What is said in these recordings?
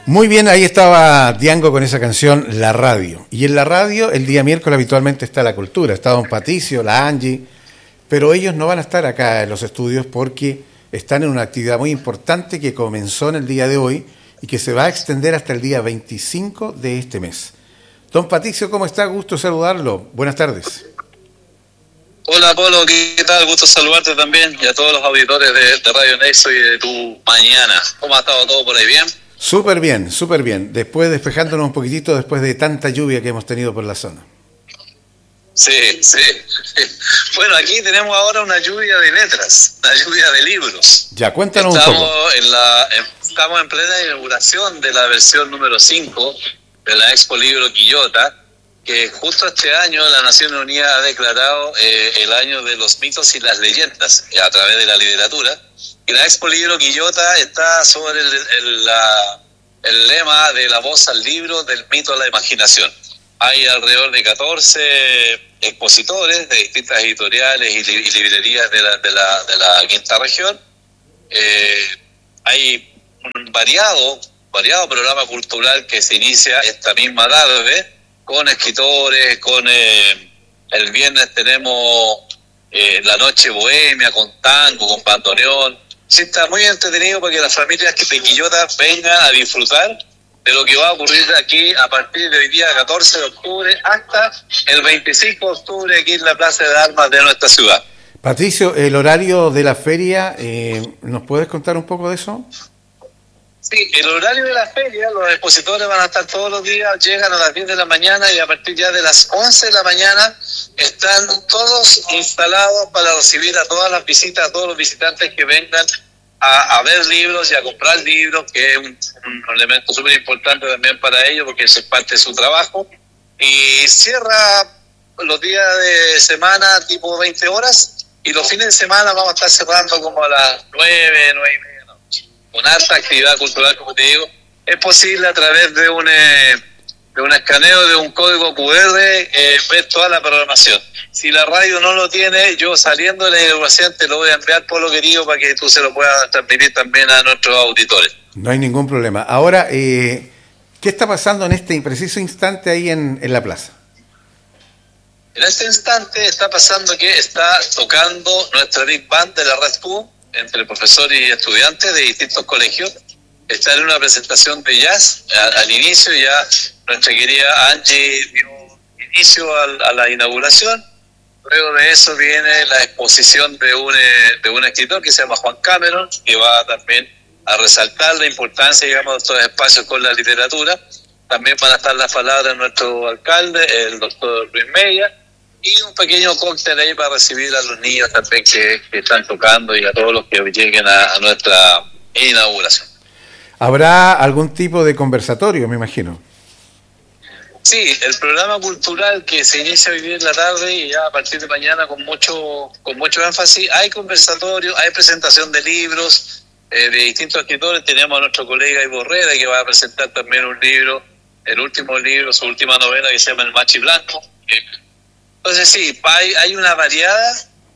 Muy bien, ahí estaba Diango con esa canción, La Radio. Y en la radio, el día miércoles habitualmente está la cultura. Está don Patricio, la Angie, pero ellos no van a estar acá en los estudios porque están en una actividad muy importante que comenzó en el día de hoy y que se va a extender hasta el día 25 de este mes. Don Patricio, ¿cómo está? Gusto saludarlo. Buenas tardes. Hola Polo, ¿qué tal? Gusto saludarte también y a todos los auditores de Radio Nexo y de Tu Mañana. ¿Cómo ha estado todo por ahí? ¿Bien? Súper bien, súper bien. Después despejándonos un poquitito después de tanta lluvia que hemos tenido por la zona. Sí. Bueno, aquí tenemos ahora una lluvia de letras, una lluvia de libros. Ya, cuéntanos un poco. Estamos en plena inauguración de la versión número 5 de la Expo Libro Quillota, que justo este año la Naciones Unidas ha declarado el año de los mitos y las leyendas a través de la literatura. Y la Expo Libro Quillota está sobre el lema de la voz al libro, del mito a la imaginación. Hay alrededor de 14 expositores de distintas editoriales y librerías de la quinta región. Hay un variado programa cultural que se inicia esta misma tarde con escritores, el viernes tenemos la noche bohemia, con tango, con bandoneón. Sí, está muy entretenido para que las familias de Quillota vengan a disfrutar de lo que va a ocurrir aquí a partir de hoy día 14 de octubre hasta el 25 de octubre aquí en la Plaza de Armas de nuestra ciudad. Patricio, el horario de la feria, ¿nos puedes contar un poco de eso? Sí, el horario de la feria, los expositores van a estar todos los días, llegan a las 10 de la mañana y a partir ya de las 11 de la mañana están todos instalados para recibir a todas las visitas, a todos los visitantes que vengan a ver libros y a comprar libros, que es un elemento súper importante también para ellos porque eso es parte de su trabajo. Y cierra los días de semana tipo 20 horas y los fines de semana vamos a estar cerrando como a las 9 y media. Con alta actividad cultural, como te digo, es posible a través de un escaneo de un código QR ver toda la programación. Si la radio no lo tiene, yo saliendo de la inauguración te lo voy a enviar, por lo querido, para que tú se lo puedas transmitir también a nuestros auditores. No hay ningún problema. Ahora, ¿qué está pasando en este preciso instante ahí en la plaza? En este instante está pasando que está tocando nuestra Big Band de la Red Q, entre profesores y estudiantes de distintos colegios. Está en una presentación de jazz. Al inicio ya nuestra querida Angie dio inicio a la inauguración. Luego de eso viene la exposición de un escritor que se llama Juan Cameron, que va también a resaltar la importancia, digamos, de estos espacios con la literatura. También van a estar las palabras de nuestro alcalde, el doctor Luis Media, y un pequeño cóctel ahí para recibir a los niños también que están tocando y a todos los que lleguen a nuestra inauguración. ¿Habrá algún tipo de conversatorio, me imagino? Sí, el programa cultural que se inicia hoy día en la tarde y ya a partir de mañana con mucho énfasis, hay conversatorio, hay presentación de libros de distintos escritores. Tenemos a nuestro colega Ivo Herrera que va a presentar también un libro, el último libro, su última novela que se llama El Machi Blanco. Entonces sí, hay una variada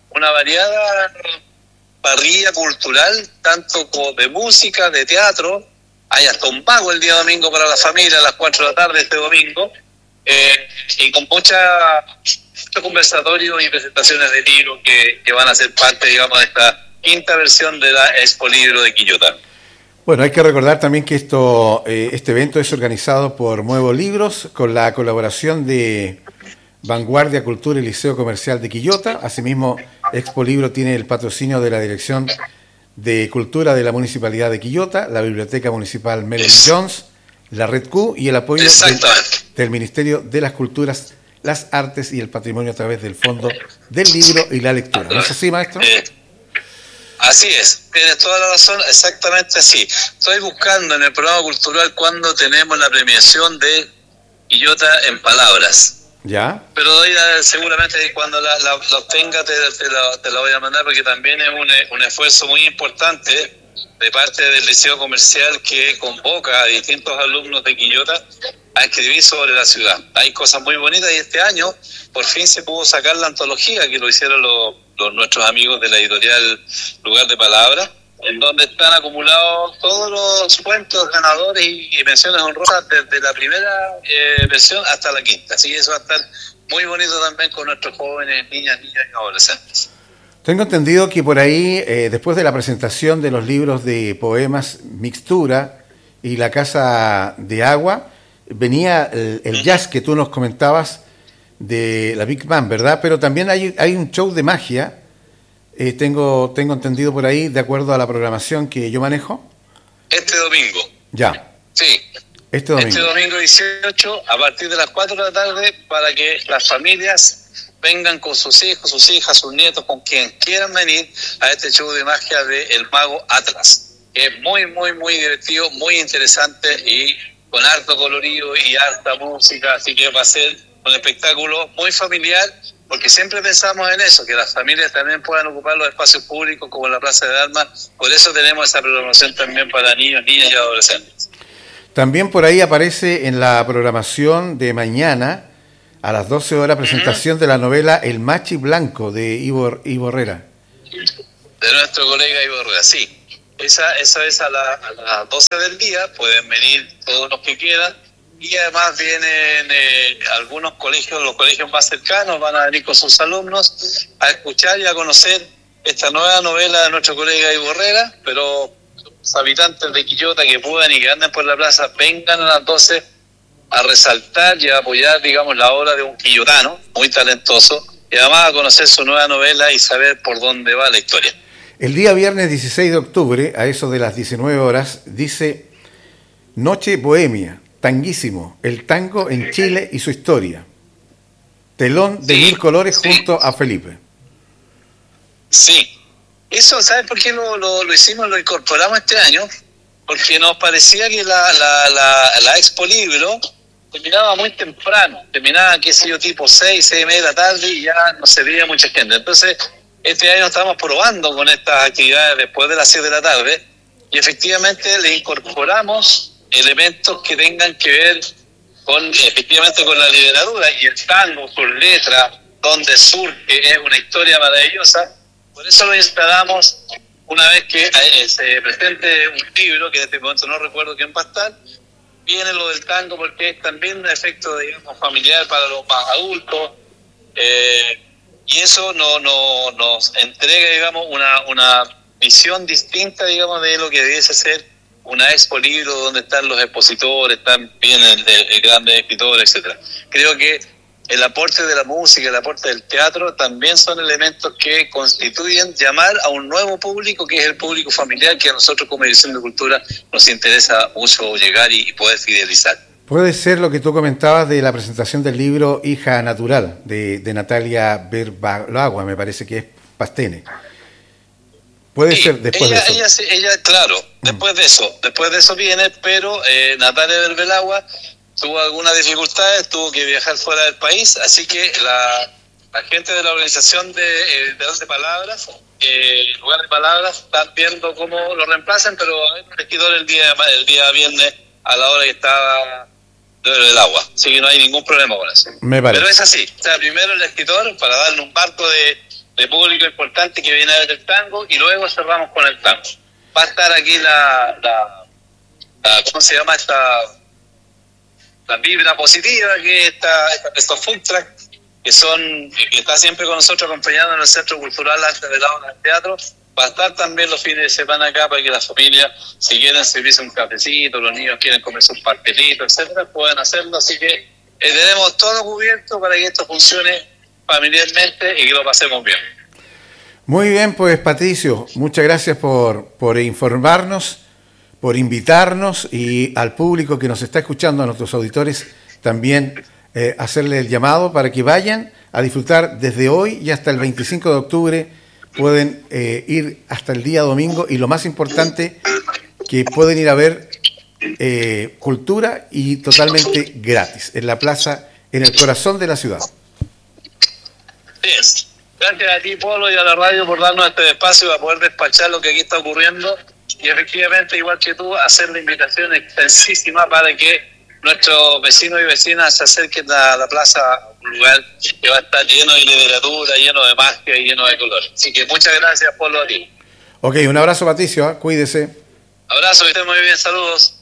parrilla cultural, tanto de música, de teatro. Hay hasta un pago el día domingo para la familia a las 4 de la tarde este domingo, y con muchos conversatorios y presentaciones de libros que van a ser parte, digamos, de esta quinta versión de la Expo Libro de Quillota. Bueno, hay que recordar también que este evento es organizado por Nuevo Libros con la colaboración de Vanguardia Cultura y Liceo Comercial de Quillota. Asimismo, Expo Libro tiene el patrocinio de la Dirección de Cultura de la Municipalidad de Quillota, la Biblioteca Municipal Melvin Jones, la Red Q y el apoyo del Ministerio de las Culturas, las Artes y el Patrimonio a través del Fondo del Libro y la Lectura. ¿No es así, maestro? Así es, tienes toda la razón, exactamente así. Estoy buscando en el programa cultural cuando tenemos la premiación de Quillota en palabras. ¿Ya? Pero seguramente cuando la obtenga te la voy a mandar, porque también es un esfuerzo muy importante de parte del Liceo Comercial que convoca a distintos alumnos de Quillota a escribir sobre la ciudad. Hay cosas muy bonitas y este año por fin se pudo sacar la antología que lo hicieron nuestros amigos de la editorial Lugar de Palabras, en donde están acumulados todos los cuentos ganadores y menciones honrosas desde la primera versión hasta la quinta. Así que eso va a estar muy bonito también con nuestros jóvenes, niñas y adolescentes. Tengo entendido que por ahí, después de la presentación de los libros de poemas Mixtura y La Casa de Agua, venía el jazz que tú nos comentabas de la Big Band, ¿verdad? Pero también hay un show de magia, tengo entendido por ahí, de acuerdo a la programación que yo manejo. Este domingo. Ya. Sí. Este domingo. Este domingo 18, a partir de las 4 de la tarde, para que las familias vengan con sus hijos, sus hijas, sus nietos, con quien quieran venir a este show de magia de El Mago Atlas. Es muy, muy, muy divertido, muy interesante y con harto colorido y harta música, así que va a ser un espectáculo muy familiar, porque siempre pensamos en eso, que las familias también puedan ocupar los espacios públicos como la Plaza de Armas, por eso tenemos esa programación también para niños, niñas y adolescentes. También por ahí aparece en la programación de mañana, a las 12 horas, presentación de la novela El Machi Blanco de Ivo Herrera. De nuestro colega Ivo Herrera, sí. Esa es a las 12 del día, pueden venir todos los que quieran, y además vienen algunos colegios, los colegios más cercanos, van a venir con sus alumnos a escuchar y a conocer esta nueva novela de nuestro colega Ivo Herrera, pero los habitantes de Quillota que puedan y que anden por la plaza, vengan a las 12 a resaltar y a apoyar, digamos, la obra de un quillotano muy talentoso, y además a conocer su nueva novela y saber por dónde va la historia. El día viernes 16 de octubre, a eso de las 19 horas, dice Noche Bohemia, tanguísimo, el tango en Chile y su historia. Telón de 1000 colores junto a Felipe. Sí, eso, ¿sabes por qué lo hicimos, lo incorporamos este año? Porque nos parecía que la Expo Libro terminaba muy temprano, terminaba, qué sé yo, tipo 6:30 de la tarde y ya no se veía mucha gente. Entonces, este año estamos probando con estas actividades después de las 7 de la tarde y efectivamente le incorporamos elementos que tengan que ver efectivamente con la literatura y el tango, sus letras, donde surge, es una historia maravillosa. Por eso lo instalamos una vez que se presente un libro, que en este momento no recuerdo quién va a estar, viene lo del tango porque es también un efecto, digamos, familiar para los más adultos, y eso nos entrega, digamos, una visión distinta, digamos, de lo que debiese ser una expo libro donde están los expositores, están bien el grandes escritores, etcétera. Creo que el aporte de la música, el aporte del teatro también son elementos que constituyen llamar a un nuevo público, que es el público familiar, que a nosotros como Dirección de Cultura nos interesa mucho llegar y poder fidelizar. Puede ser lo que tú comentabas de la presentación del libro Hija Natural, de Natalia Berbalagua, me parece que es Pastene. Puede ser después de eso. Ella, claro, después de eso viene, pero Natalia Berbalagua tuvo algunas dificultades, tuvo que viajar fuera del país, así que la gente de la organización de Palabras, Lugar de Palabras, están viendo cómo lo reemplazan, pero hay un escritor el día viernes a la hora que estaba del agua, así que no hay ningún problema con eso. Me parece. Pero es así, o sea, primero el escritor para darle un marco de público importante que viene a ver el tango y luego cerramos con el tango. Va a estar aquí ¿cómo se llama la vibra positiva, que estos food truck que está siempre con nosotros acompañando en el Centro Cultural Arte de la Obra del Teatro. Va a estar también los fines de semana acá para que las familias, si quieren servirse un cafecito, los niños quieren comer sus pastelitos, etcétera, pueden hacerlo. Así que tenemos todo cubierto para que esto funcione familiarmente y que lo pasemos bien. Muy bien, pues Patricio, muchas gracias por informarnos, por invitarnos y al público que nos está escuchando, a nuestros auditores, también hacerle el llamado para que vayan a disfrutar desde hoy y hasta el 25 de octubre. Pueden ir hasta el día domingo y lo más importante, que pueden ir a ver cultura y totalmente gratis en la plaza, en el corazón de la ciudad. Sí. Gracias a ti, Polo, y a la radio por darnos este espacio para poder despachar lo que aquí está ocurriendo y efectivamente, igual que tú, hacer la invitación extensísima para que nuestros vecinos y vecinas se acerquen a la plaza, un lugar que va a estar lleno de literatura, lleno de magia y lleno de colores. Así que muchas gracias, Polo, a ti. Ok, un abrazo Patricio, cuídese. Abrazo, que esté muy bien, saludos.